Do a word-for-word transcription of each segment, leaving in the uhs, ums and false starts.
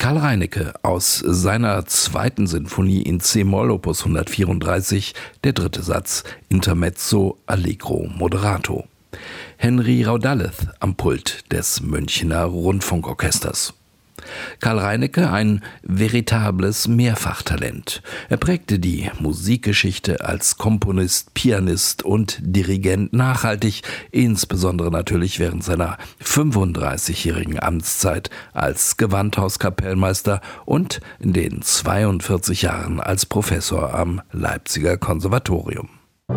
Karl Reinecke aus seiner zweiten Sinfonie in C-Moll Opus hundertvierunddreißig, der dritte Satz, Intermezzo Allegro Moderato. Henry Raudalleth am Pult des Münchener Rundfunkorchesters. Karl Reinecke, ein veritables Mehrfachtalent. Er prägte die Musikgeschichte als Komponist, Pianist und Dirigent nachhaltig, insbesondere natürlich während seiner fünfunddreißigjährigen Amtszeit als Gewandhauskapellmeister und in den zweiundvierzig Jahren als Professor am Leipziger Konservatorium.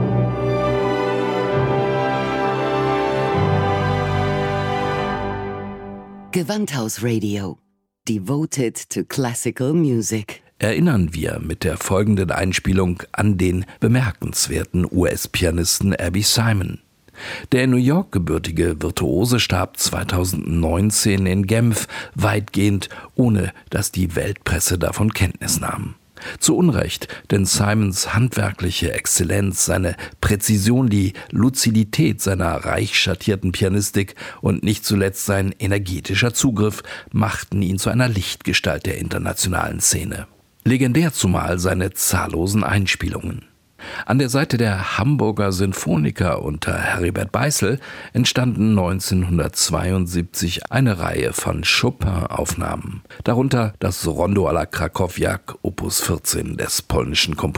Gewandhaus-Radio. Devoted to classical music. Erinnern wir mit der folgenden Einspielung an den bemerkenswerten U S-Pianisten Abby Simon. Der in New York gebürtige Virtuose starb zweitausendneunzehn in Genf, weitgehend ohne dass die Weltpresse davon Kenntnis nahm. Zu Unrecht, denn Simons handwerkliche Exzellenz, seine Präzision, die Luzidität seiner reich schattierten Pianistik und nicht zuletzt sein energetischer Zugriff machten ihn zu einer Lichtgestalt der internationalen Szene. Legendär zumal seine zahllosen Einspielungen. An der Seite der Hamburger Sinfoniker unter Heribert Beißel entstanden neunzehnhundertzweiundsiebzig eine Reihe von Chopin-Aufnahmen, darunter das Rondo alla Krakowiak Opus vierzehn des polnischen Komponisten